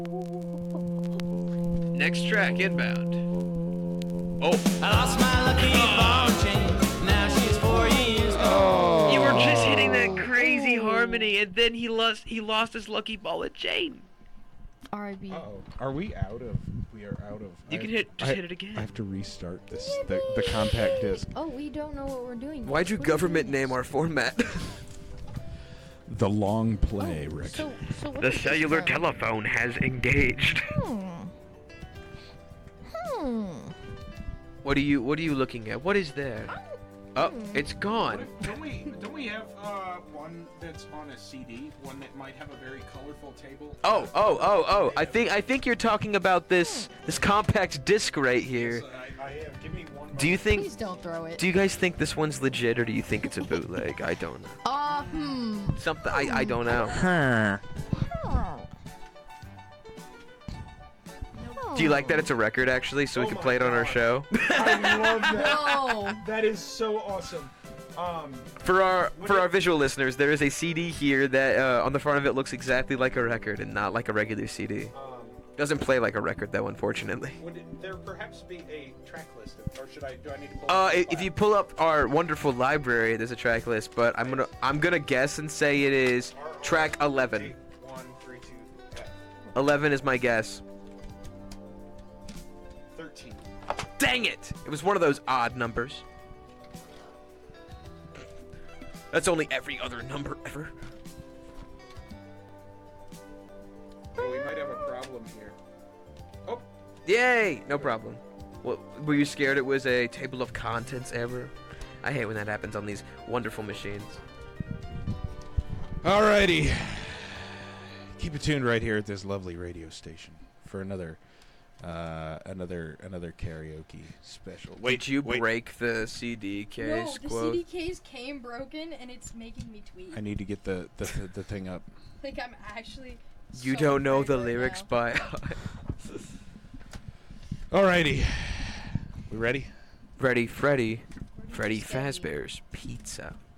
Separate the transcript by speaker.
Speaker 1: Next track, Inbound. Oh.
Speaker 2: I lost my lucky ball chain. Now she's 4 years gone.
Speaker 3: Oh.
Speaker 1: You were just hitting that crazy harmony, and then he lost his lucky ball and chain.
Speaker 4: R.I.B.
Speaker 3: Uh-oh. Are we out of? We are out of.
Speaker 1: You can hit it again.
Speaker 3: I have to restart this. The compact disc.
Speaker 4: Oh, we don't know what we're doing.
Speaker 1: Why'd you
Speaker 4: What are we
Speaker 1: government
Speaker 4: doing
Speaker 1: name
Speaker 4: next?
Speaker 1: our format?
Speaker 3: The long play,
Speaker 4: Oh,
Speaker 3: Rick.
Speaker 4: so what
Speaker 1: The
Speaker 4: is this
Speaker 1: cellular
Speaker 4: from?
Speaker 1: telephone has engaged. What are you looking at? What is there? Oh, it's gone.
Speaker 5: Don't we have one that's on a CD? One that might have a very colorful table?
Speaker 1: Oh. I think you're talking about this compact disc right here.
Speaker 5: I am. Give me one.
Speaker 1: Do you think?
Speaker 4: Please don't throw it.
Speaker 1: Do you guys think this one's legit, or do you think it's a bootleg? I don't know. Something I don't know. Do you like that it's a record actually, so we can play it on our show?
Speaker 5: I love that.
Speaker 4: No.
Speaker 5: That is so awesome.
Speaker 1: For our visual listeners, there is a CD here that on the front of it looks exactly like a record and not like a regular CD. Doesn't play like a record though, unfortunately.
Speaker 5: Would there perhaps be a track list, or do I need to pull?
Speaker 1: If you pull up our wonderful library, there's a track list, but I'm gonna guess and say it is track 11.
Speaker 5: 1, 3, 2, F.
Speaker 1: 11 is my guess.
Speaker 5: 13.
Speaker 1: Dang it! It was one of those odd numbers. That's only every other number ever.
Speaker 5: Oh, we might have a problem here. Oh,
Speaker 1: Yay! No problem. What, were you scared it was a table of contents error? I hate when that happens on these wonderful machines.
Speaker 3: Alrighty. Keep it tuned right here at this lovely radio station for another karaoke special.
Speaker 1: Did you break the CD
Speaker 4: No,
Speaker 1: case?
Speaker 4: the
Speaker 1: quote?
Speaker 4: CD case came broken and it's making me tweet.
Speaker 3: I need to get the thing up.
Speaker 4: Like I'm actually.
Speaker 1: You
Speaker 4: so
Speaker 1: don't know
Speaker 4: afraid
Speaker 1: the
Speaker 4: right
Speaker 1: lyrics
Speaker 4: now.
Speaker 1: by.
Speaker 3: Alrighty. We ready?
Speaker 1: Ready, Freddy.
Speaker 4: Where did
Speaker 1: Freddy
Speaker 4: you stay?
Speaker 1: Fazbear's Pizza.